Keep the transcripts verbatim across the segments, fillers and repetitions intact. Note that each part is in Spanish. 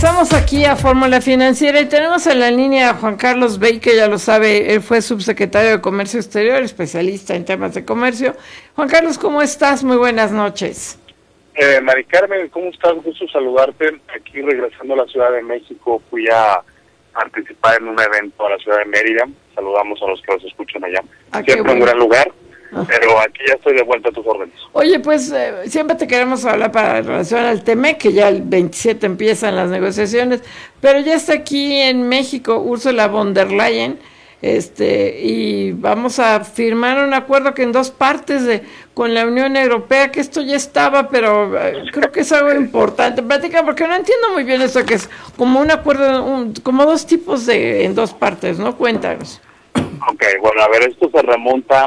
Regresamos aquí a Fórmula Financiera y tenemos en la línea a Juan Carlos Baker, ya lo sabe, él fue subsecretario de Comercio Exterior, especialista en temas de comercio. Juan Carlos, ¿cómo estás? Muy buenas noches. Eh, Mari Carmen, ¿cómo estás? Gusto saludarte. Aquí regresando a la Ciudad de México, fui a participar en un evento a la Ciudad de Mérida. Saludamos a los que nos escuchan allá. Ah, siempre bueno. Un gran lugar. Pero aquí ya estoy de vuelta a tus órdenes. Oye, pues eh, siempre te queremos hablar para relación al T M E C, que ya el veintisiete empiezan las negociaciones, pero ya está aquí en México Ursula von der Leyen, este, y vamos a firmar un acuerdo que en dos partes de con la Unión Europea, que esto ya estaba, pero eh, creo que es algo importante. Platica, porque no entiendo muy bien esto, que es como un acuerdo, un, como dos tipos de en dos partes, ¿no? Cuéntanos. Ok, bueno, a ver, esto se remonta...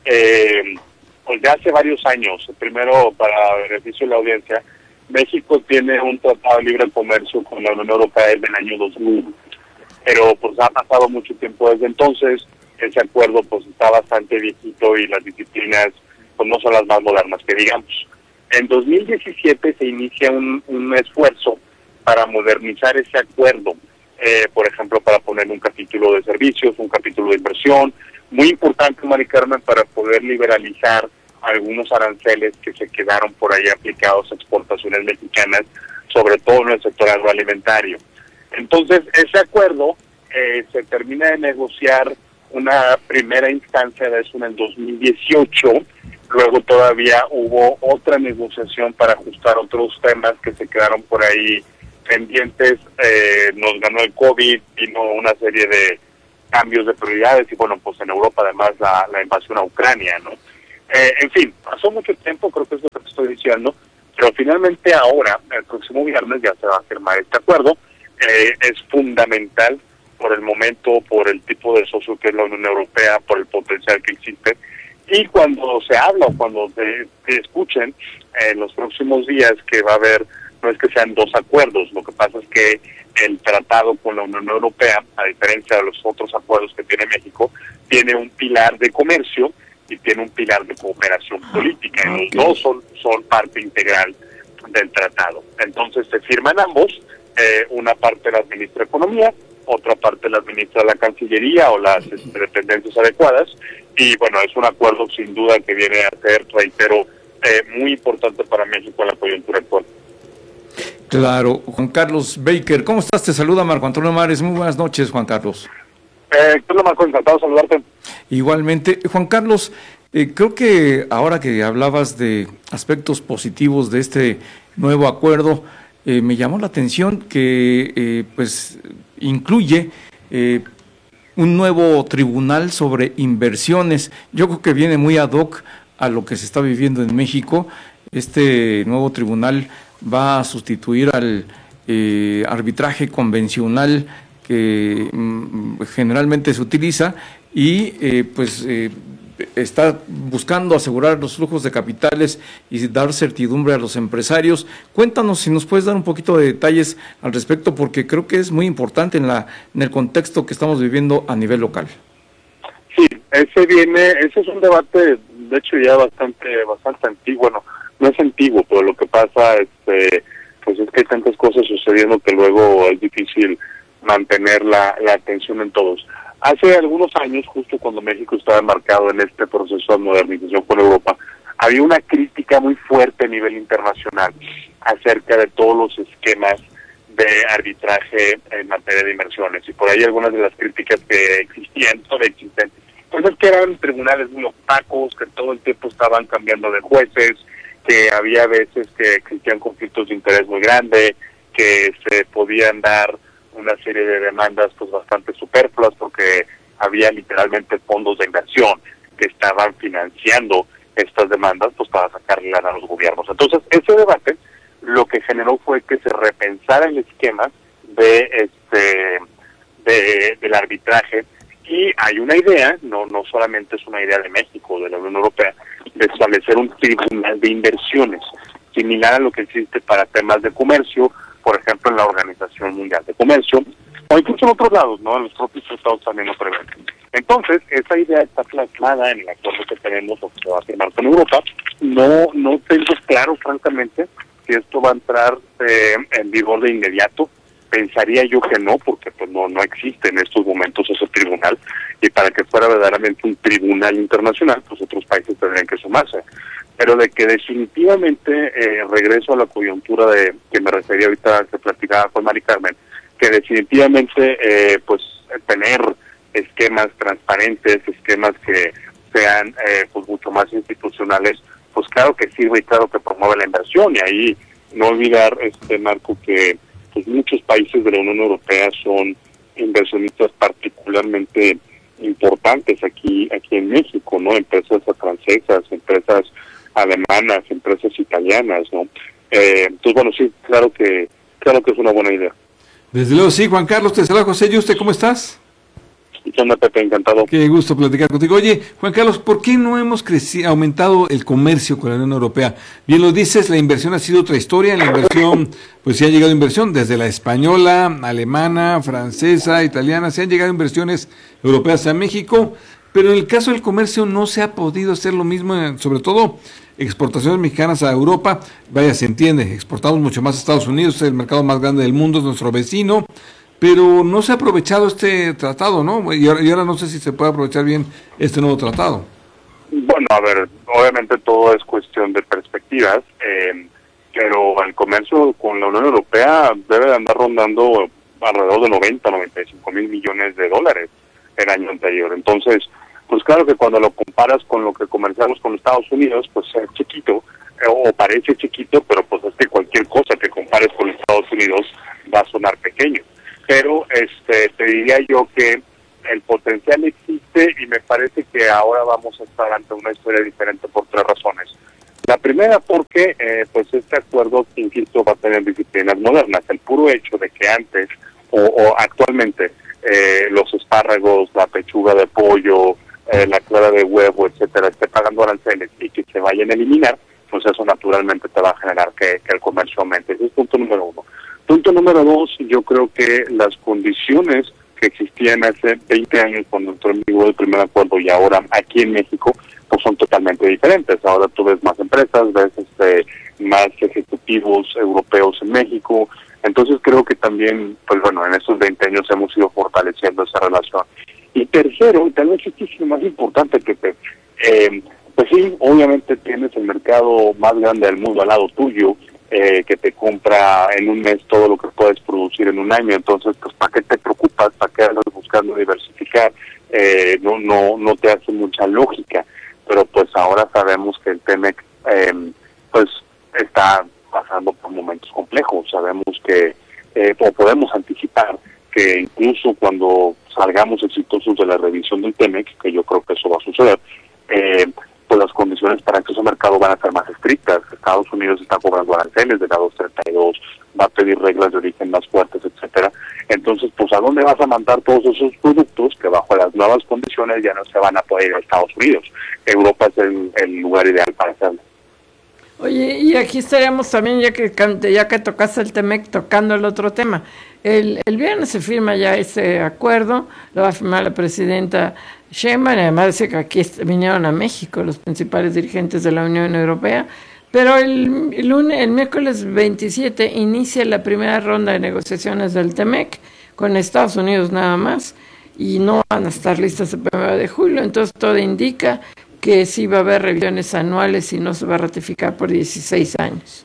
Eh, pues ya hace varios años. Primero, para beneficio de la audiencia, México tiene un tratado de libre comercio con la Unión Europea desde el año dos mil, pero pues ha pasado mucho tiempo desde entonces. Ese acuerdo pues está bastante viejito y las disciplinas pues no son las más modernas que digamos. En dos mil diecisiete se inicia un, un esfuerzo para modernizar ese acuerdo, eh, por ejemplo, para poner un capítulo de servicios, un capítulo de inversión. Muy importante, Mari Carmen, para poder liberalizar algunos aranceles que se quedaron por ahí aplicados a exportaciones mexicanas, sobre todo en el sector agroalimentario. Entonces, ese acuerdo eh, se termina de negociar una primera instancia de eso en el dos mil dieciocho, luego todavía hubo otra negociación para ajustar otros temas que se quedaron por ahí pendientes, eh, nos ganó el COVID, vino una serie de cambios de prioridades y bueno, pues en Europa además la, la invasión a Ucrania, ¿no? Eh, en fin, pasó mucho tiempo, creo que es lo que estoy diciendo, pero finalmente ahora, el próximo viernes ya se va a firmar este acuerdo. Eh, es fundamental por el momento, por el tipo de socio que es la Unión Europea, por el potencial que existe, y cuando se habla o cuando se, se escuchen en los próximos días que va a haber, no es que sean dos acuerdos, lo que pasa es que el tratado con la Unión Europea, a diferencia de los otros acuerdos que tiene México, tiene un pilar de comercio y tiene un pilar de cooperación política. Y los dos son, son parte integral del tratado. Entonces se firman ambos, eh, una parte la administra Economía, otra parte la administra la Cancillería o las este, dependencias adecuadas, y bueno, es un acuerdo sin duda que viene a ser, reitero, eh, muy importante para México en la coyuntura actual. Claro, Juan Carlos Baker, ¿cómo estás? Te saluda Marco Antonio Mares, muy buenas noches, Juan Carlos. Eh, ¿Qué Marco? Encantado de saludarte. Igualmente, Juan Carlos, eh, creo que ahora que hablabas de aspectos positivos de este nuevo acuerdo, eh, me llamó la atención que eh, pues incluye eh, un nuevo tribunal sobre inversiones. Yo creo que viene muy ad hoc a lo que se está viviendo en México. Este nuevo tribunal va a sustituir al eh, arbitraje convencional que mm, generalmente se utiliza y eh, pues eh, está buscando asegurar los flujos de capitales y dar certidumbre a los empresarios. Cuéntanos si nos puedes dar un poquito de detalles al respecto, porque creo que es muy importante en la en el contexto que estamos viviendo a nivel local. Sí, ese viene, ese es un debate, de hecho ya bastante, bastante antiguo, bueno, no es antiguo, pero lo que pasa este, pues es que hay tantas cosas sucediendo que luego es difícil mantener la, la atención en todos. Hace algunos años, justo cuando México estaba embarcado en este proceso de modernización con Europa, había una crítica muy fuerte a nivel internacional acerca de todos los esquemas de arbitraje en materia de inversiones. Y por ahí algunas de las críticas que existían, todavía existen, pues es que eran tribunales muy opacos, que todo el tiempo estaban cambiando de jueces, que había veces que existían conflictos de interés muy grandes, que se podían dar una serie de demandas pues bastante superfluas porque había literalmente fondos de inversión que estaban financiando estas demandas pues para sacarle lana a los gobiernos. Entonces, ese debate lo que generó fue que se repensara el esquema de este de, del arbitraje, y hay una idea, no no solamente es una idea de México, de la Unión Europea, de establecer un tribunal de inversiones, similar a lo que existe para temas de comercio, por ejemplo en la Organización Mundial de Comercio, o incluso en otros lados, ¿no? En los propios tratados también lo prevén. Entonces, esa idea está plasmada en el acuerdo que tenemos o que se va a firmar con Europa. No, no tengo claro, francamente, si esto va a entrar eh, en vigor de inmediato. pensaría yo que no, porque pues no, no existe en estos momentos ese tribunal, y para que fuera verdaderamente un tribunal internacional, pues otros países tendrían que sumarse. Pero de que definitivamente, eh, regreso a la coyuntura de que me refería ahorita, que platicaba con Mari Carmen, que definitivamente eh, pues tener esquemas transparentes, esquemas que sean eh, pues mucho más institucionales, pues claro que sirve y claro que promueve la inversión. Y ahí no olvidar, este Marco, que pues muchos países de la Unión Europea son inversionistas particularmente importantes aquí aquí en México, ¿no? Empresas francesas, empresas alemanas, empresas italianas, ¿no? Eh, entonces, bueno, sí, claro que claro que es una buena idea. Desde luego, sí. Juan Carlos, te saluda José Yuste, ¿cómo estás? ¿Qué onda, Pepe? Encantado. Qué gusto platicar contigo. Oye, Juan Carlos, ¿por qué no hemos crecido, aumentado el comercio con la Unión Europea? Bien lo dices, la inversión ha sido otra historia. En la inversión, pues sí ha llegado inversión desde la española, alemana, francesa, italiana, se han llegado inversiones europeas a México, pero en el caso del comercio no se ha podido hacer lo mismo, sobre todo exportaciones mexicanas a Europa. Vaya, se entiende, exportamos mucho más a Estados Unidos, es el mercado más grande del mundo, es nuestro vecino, pero no se ha aprovechado este tratado, ¿no? Y ahora, y ahora no sé si se puede aprovechar bien este nuevo tratado. Bueno, a ver, obviamente todo es cuestión de perspectivas, eh, pero el comercio con la Unión Europea debe de andar rondando alrededor de noventa, noventa y cinco mil millones de dólares el año anterior. Entonces, pues claro que cuando lo comparas con lo que comerciamos con Estados Unidos, pues es chiquito, eh, o parece chiquito, pero pues es que cualquier cosa que compares con Estados Unidos va a sonar pequeño. Pero este te diría yo que el potencial existe, y me parece que ahora vamos a estar ante una historia diferente por tres razones. La primera, porque eh, pues este acuerdo, insisto, va a tener disciplinas modernas. El puro hecho de que antes o, o actualmente eh, los espárragos, la pechuga de pollo, eh, la clara de huevo, etcétera, esté pagando aranceles y que se vayan a eliminar, pues eso naturalmente te va a generar que, que el comercio aumente. Ese es punto número uno. Punto número dos, yo creo que las condiciones que existían hace veinte años cuando entró en vigor el primer acuerdo y ahora aquí en México, pues son totalmente diferentes. Ahora tú ves más empresas, ves este, más ejecutivos europeos en México. Entonces creo que también, pues bueno, en estos veinte años hemos ido fortaleciendo esa relación. Y tercero, y tal vez este es lo más importante, Pepe, eh, pues sí, obviamente tienes el mercado más grande del mundo al lado tuyo, Eh, que te compra en un mes todo lo que puedes producir en un año. Entonces, pues, ¿para qué te preocupas? ¿Para qué andas buscando diversificar? Eh, no no no te hace mucha lógica. Pero pues ahora sabemos que el T-M E C eh, pues está pasando por momentos complejos. Sabemos que, eh, o podemos anticipar que incluso cuando salgamos exitosos de la revisión del T-M E C, que yo creo que eso va a suceder, eh, pues las condiciones para acceso al mercado van a ser más estrictas. Estados Unidos está cobrando aranceles de la doscientos treinta y dos, va a pedir reglas de origen más fuertes, etcétera. Entonces, pues, ¿a dónde vas a mandar todos esos productos que bajo las nuevas condiciones ya no se van a poder ir a Estados Unidos? Europa es el, el lugar ideal para hacerlo. Oye, y aquí estaríamos también, ya que ya que tocaste el T-M E C, tocando el otro tema. El, el viernes se firma ya ese acuerdo, lo va a firmar la presidenta Sheinbaum, y además dice que aquí vinieron a México los principales dirigentes de la Unión Europea, pero el, el, lunes, el miércoles veintisiete inicia la primera ronda de negociaciones del T-M E C con Estados Unidos nada más, y no van a estar listas el primero de julio, entonces todo indica que sí va a haber revisiones anuales y no se va a ratificar por dieciséis años.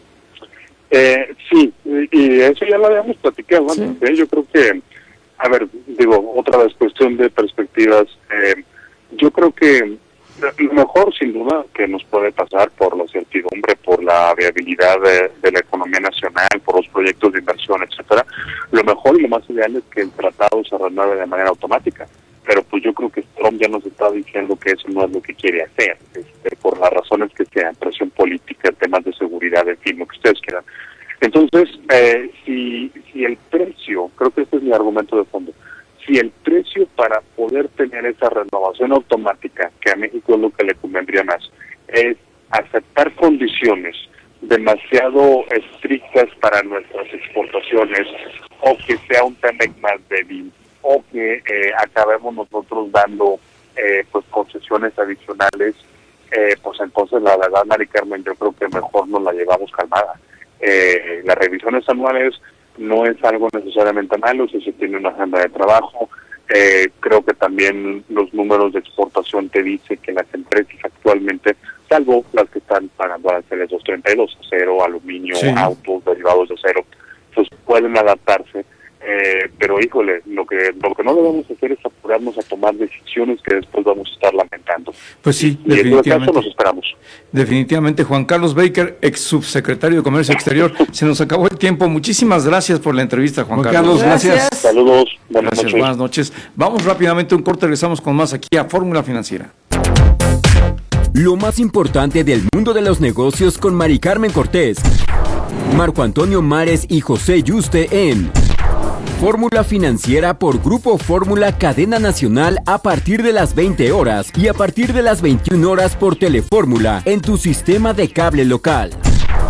Eh, sí, y eso ya lo habíamos platicado antes. ¿Sí? ¿eh? Yo creo que, a ver, digo, otra vez cuestión de perspectivas, eh, yo creo que lo mejor, sin duda, que nos puede pasar por la certidumbre, por la viabilidad de, de la economía nacional, por los proyectos de inversión, etcétera, lo mejor y lo más ideal es que el tratado se renueve de manera automática. Pero pues yo creo que Trump ya nos está diciendo que eso no es lo que quiere hacer, este, por las razones que sean, presión política, temas de seguridad, en fin, lo que ustedes quieran. Entonces, eh, si, si el precio, creo que este es mi argumento de fondo, si el precio para poder tener esa renovación automática, que a México es lo que le convendría más, es aceptar condiciones demasiado estrictas para nuestras exportaciones, o que sea un T-M E C más débil, o que eh, acabemos nosotros dando eh, pues concesiones adicionales, eh, pues entonces la verdad, Mari Carmen, yo creo que mejor nos la llevamos calmada. Eh, las revisiones anuales no es algo necesariamente malo si se tiene una agenda de trabajo. Eh, creo que también los números de exportación te dicen que las empresas actualmente, salvo las que están pagando aranceles doscientos treinta y dos, acero, aluminio, sí. autos, derivados de acero, pues pueden adaptarse. Eh, pero híjole, lo que lo que no debemos hacer es apurarnos a tomar decisiones que después vamos a estar lamentando. Pues sí, y, definitivamente. Y en todo caso nos esperamos. Definitivamente. Juan Carlos Baker, ex subsecretario de Comercio Exterior. Se nos acabó el tiempo. Muchísimas gracias por la entrevista, Juan, Juan Carlos. Carlos, gracias. gracias. Saludos. Buenas gracias, noches. Buenas noches. Vamos rápidamente a un corte, regresamos con más aquí a Fórmula Financiera. Lo más importante del mundo de los negocios con Mari Carmen Cortés, Marco Antonio Mares y José Yuste en Fórmula Financiera por Grupo Fórmula Cadena Nacional a partir de las veinte horas y a partir de las veintiuna horas por Telefórmula en tu sistema de cable local.